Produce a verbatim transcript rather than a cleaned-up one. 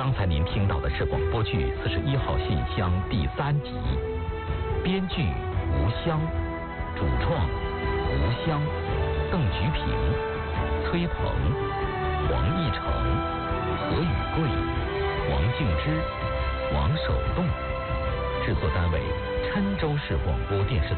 刚才您听到的是广播剧《四十一号信箱》第三集，编剧吴湘，主创吴湘、邓菊平、崔鹏、黄义成、何宇贵、王静之、王守栋，制作单位郴州市广播电视台。